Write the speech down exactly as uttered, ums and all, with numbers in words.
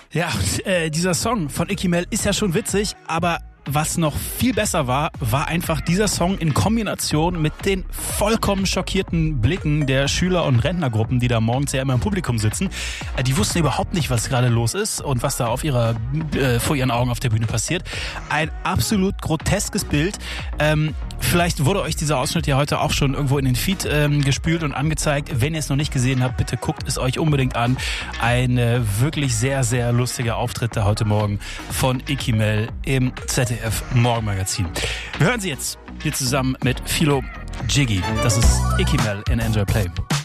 Ja, und, äh, dieser Song von Icky Mel ist ja schon witzig, aber was noch viel besser war, war einfach dieser Song in Kombination mit den vollkommen schockierten Blicken der Schüler- und Rentnergruppen, die da morgens ja immer im Publikum sitzen. Die wussten überhaupt nicht, was gerade los ist und was da auf ihrer, äh, vor ihren Augen auf der Bühne passiert. Ein absolut groteskes Bild. Ähm, vielleicht wurde euch dieser Ausschnitt ja heute auch schon irgendwo in den Feed ähm, gespült und angezeigt. Wenn ihr es noch nicht gesehen habt, bitte guckt es euch unbedingt an. Ein äh, wirklich sehr, sehr lustiger Auftritt da heute Morgen von Icky Mel im Z D F Morgenmagazin. Wir hören sie jetzt hier zusammen mit Philo Jiggy. Das ist Icky Mel in Enjoy Play.